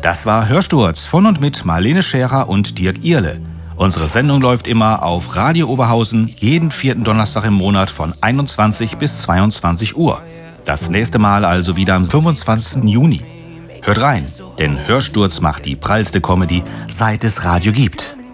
Das war Hörsturz von und mit Marlene Scherer und Dirk Ierle. Unsere Sendung läuft immer auf Radio Oberhausen, jeden 4. Donnerstag im Monat von 21 bis 22 Uhr. Das nächste Mal also wieder am 25. Juni. Hört rein, denn Hörsturz macht die prallste Comedy, seit es Radio gibt.